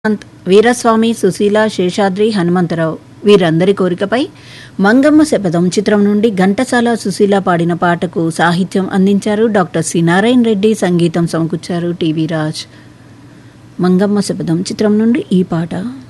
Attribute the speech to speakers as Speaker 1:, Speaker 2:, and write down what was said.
Speaker 1: వీరస్వామి, సుశీల, శేషాద్రి, హనుమంతరావు వీరందరి కోరికపై మంగమ్మ శపథం చిత్రం నుండి ఘంటసాల, సుశీల పాడిన పాటకు సాహిత్యం అందించారు డాక్టర్ సి నారాయణ రెడ్డి, సంగీతం సమకూర్చారు టీవీ రాజ్. మంగమ్మ శపథం చిత్రం నుండి ఈ పాట.